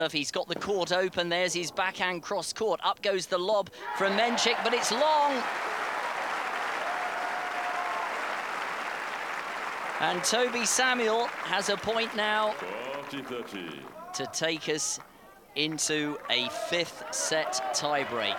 He's got the court open. There's his backhand cross court. Up goes the lob from Menchik, but it's long. And Toby Samuel has a point now 40-30. to take us into a fifth set tiebreak.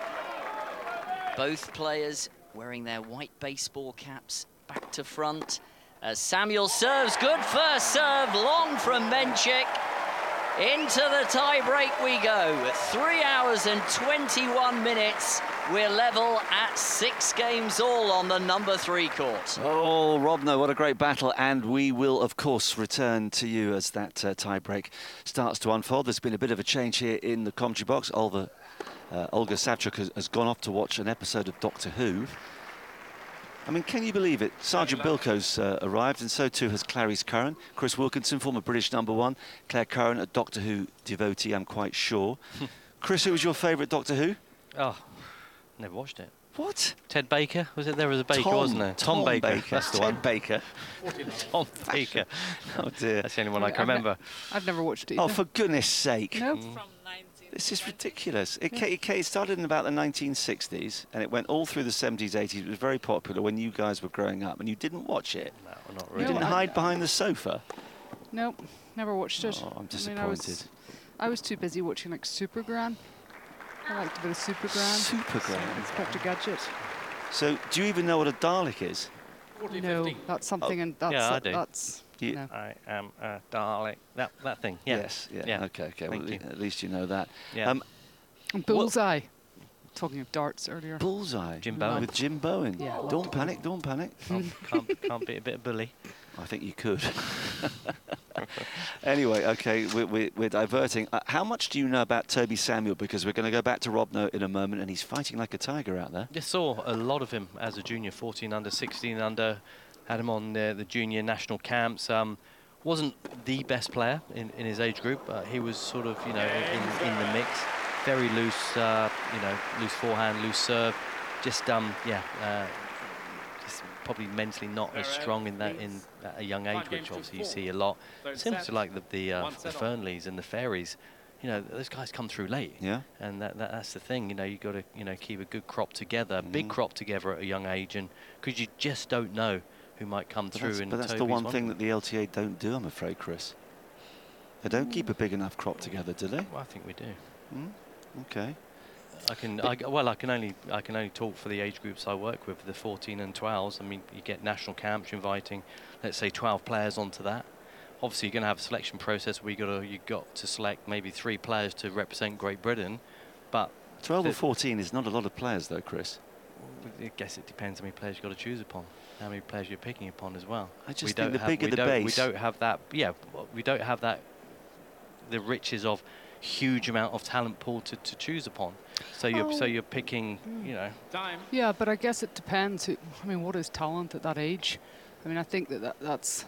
Both players wearing their white baseball caps back to front. As Samuel serves, good first serve, long from Menchik. Into the tie-break we go. 3 hours and 21 minutes. We're level at 6 games all on the number 3 court. Oh, Robno, what a great battle. And we will, of course, return to you as that tie-break starts to unfold. There's been a bit of a change here in the commentary box. Olga Savchuk has gone off to watch an episode of Doctor Who. I mean, can you believe it? Sergeant Bilko's arrived, and so too has Clarice Curran. Chris Wilkinson, former British #1. Claire Curran, a Doctor Who devotee, I'm quite sure. Chris, who was your favourite Doctor Who? Oh, never watched it. What? Ted Baker? Was it? There was a Baker, wasn't there? Tom Baker. That's the one. Ted Baker. Tom Baker. Oh, dear. That's the only one I can remember. I've never watched it either. Oh, for goodness sake. No. This is ridiculous. It started in about the 1960s, and it went all through the 70s, 80s. It was very popular when you guys were growing up, and you didn't watch it. No, not really. You didn't hide behind the sofa. No, never watched it. Oh, I'm disappointed. I was too busy watching like Supergran. I liked a bit of Supergran. Supergran. Inspector Gadget. So, do you even know what a Dalek is? No, that's something, and that's yeah, I do. That's. No. I am a Dalek. That thing. Yeah. Yes. Yeah. Okay. Well, at least you know that. Yeah. And Bullseye. Talking of darts earlier. Bullseye. Jim Bowen. With Jim Bowen. Yeah. Don't panic. Don't panic. Can't beat a bit of bully. I think you could. Anyway, okay, we're diverting. How much do you know about Toby Samuel? Because we're going to go back to Robno in a moment, and he's fighting like a tiger out there. I saw a lot of him as a junior, 14 under, 16 under. Had him on the junior national camps. Wasn't the best player in his age group, but he was sort of, in the mix. Very loose, loose forehand, loose serve. Just just probably mentally not as strong in at a young age, which obviously you see a lot. Similar to like the Fernleys and the Fairies. Those guys come through late. Yeah. And that's the thing. You got to keep a good crop together, a big crop together at a young age, and because you just don't know who might come through. But that's the one thing that the LTA don't do, I'm afraid, Chris. They don't keep a big enough crop together, do they? Well, I think we do. Okay. I can only talk for the age groups I work with, the 14 and 12s. I mean, you get national camps, you're inviting, let's say, 12 players onto that. Obviously, you're going to have a selection process where you've got to select maybe 3 players to represent Great Britain, but 12 or 14 is not a lot of players, though, Chris. I guess it depends how many players you've got to choose upon, how many players you're picking upon as well. I just think the bigger the base. We don't have that. Yeah, we don't have that. The riches of huge amount of talent pool to choose upon. So you're picking, Time. Yeah, but I guess it depends. I mean, what is talent at that age? I mean, I think that's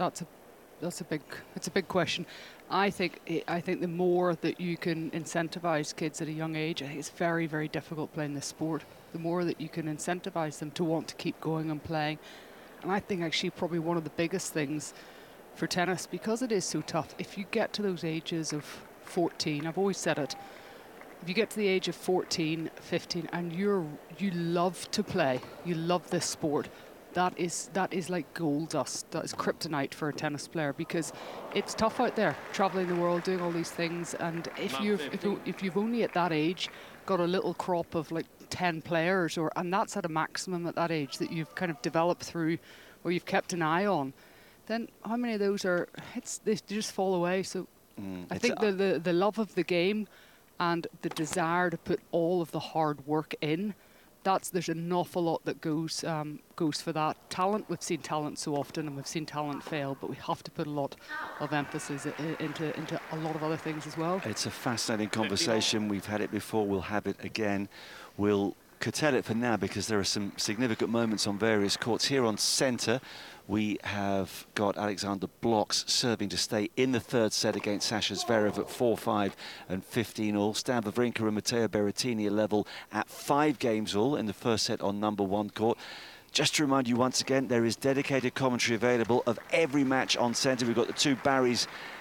a big question. I think the more that you can incentivize kids at a young age, I think it's very, very difficult playing this sport. The more that you can incentivize them to want to keep going and playing. And I think actually probably one of the biggest things for tennis, because it is so tough, if you get to those ages of 14, I've always said it, if you get to the age of 14, 15, and you love to play, you love this sport, that is like gold dust. That is kryptonite for a tennis player, because it's tough out there, traveling the world, doing all these things. And if you've only at that age got a little crop of like 10 players, and that's at a maximum at that age that you've kind of developed through, or you've kept an eye on, then how many of those they just fall away. So I think the love of the game and the desire to put all of the hard work in, there's an awful lot that goes for that. Talent, we've seen talent so often, and we've seen talent fail, but we have to put a lot of emphasis into a lot of other things as well. It's a fascinating conversation. We've had it before, we'll have it again. We'll curtail it for now because there are some significant moments on various courts. Here on centre, we have got Alexander Blocks serving to stay in the third set against Sasha Zverev at 4-5 and 15 all. Stan Wawrinka and Matteo Berrettini are level at 5 games all in the first set on #1 court. Just to remind you once again, there is dedicated commentary available of every match on centre. We've got the 2 Barrys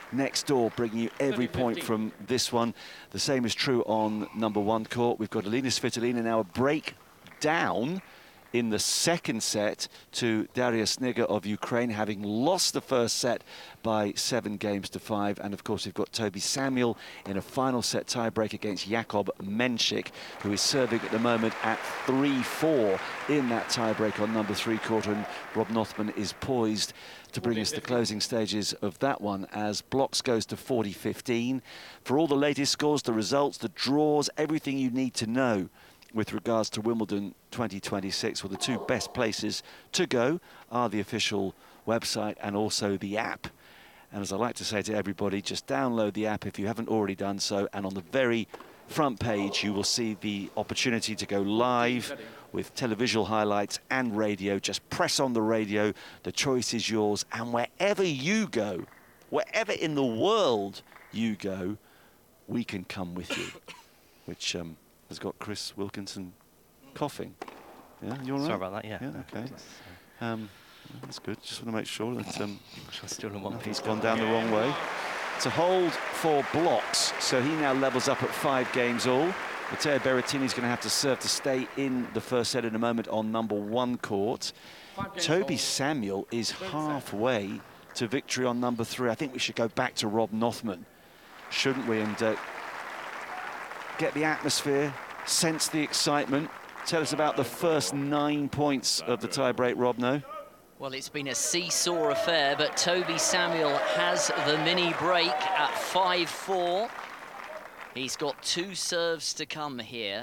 next door, bringing you every point from this one. The same is true on number 1 court. We've got Alina Svitolina now a break down in the second set to Daria Sniga of Ukraine, having lost the first set by 7-5. And of course, we've got Toby Samuel in a final set tiebreak against Jakub Menchik, who is serving at the moment at 3-4 in that tiebreak on number 3 court. And Rob Nothman is poised to bring us the closing stages of that one as blocks goes to 40-15. For all the latest scores, the results, the draws, everything you need to know with regards to Wimbledon 2026, well, the 2 best places to go are the official website and also the app. And as I like to say to everybody, just download the app if you haven't already done so, and on the very front page you will see the opportunity to go live with televisual highlights and radio. Just press on the radio, the choice is yours, and wherever you go, wherever in the world you go, we can come with you, which has got Chris Wilkinson coughing. Yeah, you all right? Sorry about that, yeah. Yeah, okay. That's good. Just want to make sure that Still in one he's gone down the wrong way. To hold for blocks, so he now levels up at 5 games all. Matteo Berrettini's going to have to serve to stay in the first set in a moment on number 1 court. Toby Samuel is halfway to victory on number 3. I think we should go back to Rob Nothman, shouldn't we? And get the atmosphere, sense the excitement. Tell us about the first 9 points of the tie-break, Rob, no? Well, it's been a seesaw affair, but Toby Samuel has the mini break at 5-4. He's got 2 serves to come here.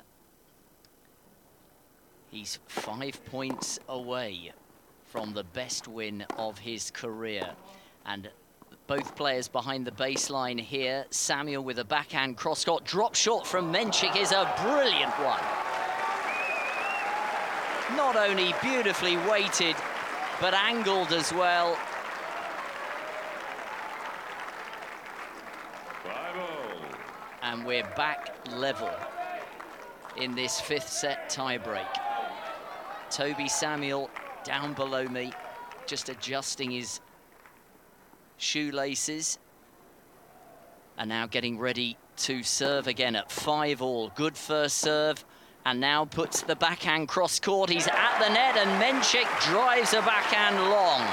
He's 5 points away from the best win of his career. And both players behind the baseline here. Samuel with a backhand cross-court drop shot from Menchik is a brilliant one. Not only beautifully weighted, but angled as well. 5-0. And we're back level in this 5th set tiebreak. Toby Samuel down below me, just adjusting his shoelaces, and now getting ready to serve again at 5-all. Good first serve, and now puts the backhand cross court. He's at the net, and Menchik drives a backhand long.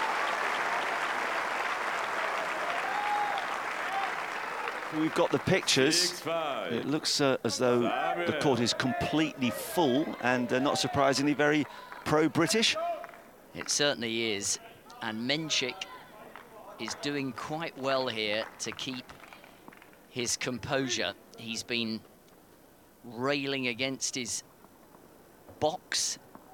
We've got the pictures. 6-5. It looks as though the court is completely full, and not surprisingly very pro-British. It certainly is, and Menchik is doing quite well here to keep his composure. He's been railing against his box,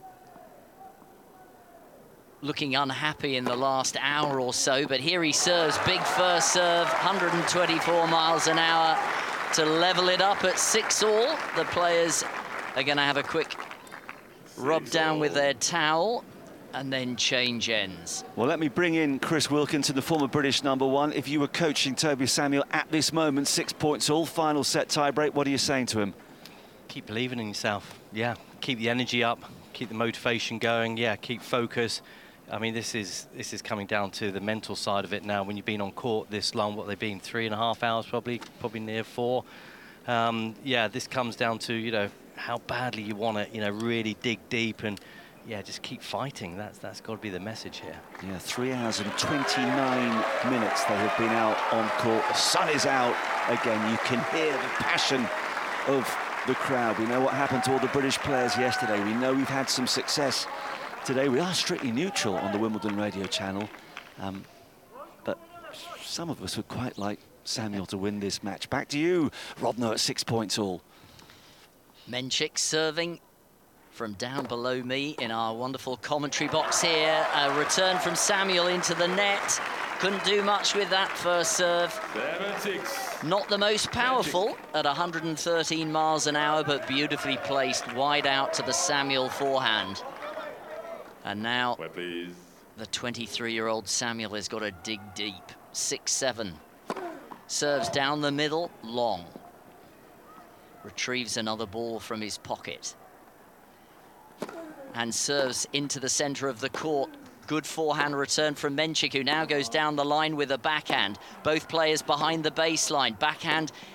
looking unhappy in the last hour or so, but here he serves, big first serve, 124 miles an hour to level it up at 6-all. The players are going to have a quick rub down with their towel and then change ends. Well, let me bring in Chris Wilkinson, the former British number 1. If you were coaching Toby Samuel at this moment, 6 points all, final set tiebreak, what are you saying to him? Keep believing in yourself. Yeah, keep the energy up, keep the motivation going. Yeah, keep focus. I mean, this is coming down to the mental side of it now. When you've been on court this long, what they've been 3.5 hours, probably near 4. Yeah, this comes down to, you know, how badly you want it. You know, really dig deep and yeah, just keep fighting. That's got to be the message here. Yeah, 3 hours and 29 minutes they have been out on court. The sun is out again. You can hear the passion of the crowd. We know what happened to all the British players yesterday. We know we've had some success today. We are strictly neutral on the Wimbledon radio channel, but some of us would quite like Samuel to win this match. Back to you, Rodno, at 6 points all. Menchik serving from down below me in our wonderful commentary box here. A return from Samuel into the net. Couldn't do much with that first serve. 7-6. Not the most powerful at 113 miles an hour, but beautifully placed wide out to the Samuel forehand. And now Wait, please. the 23-year-old Samuel has got to dig deep. 6-7. Serves down the middle, long. Retrieves another ball from his pocket. And serves into the center of the court. Good forehand return from Menchik, who now goes down the line with a backhand. Both players behind the baseline. Backhand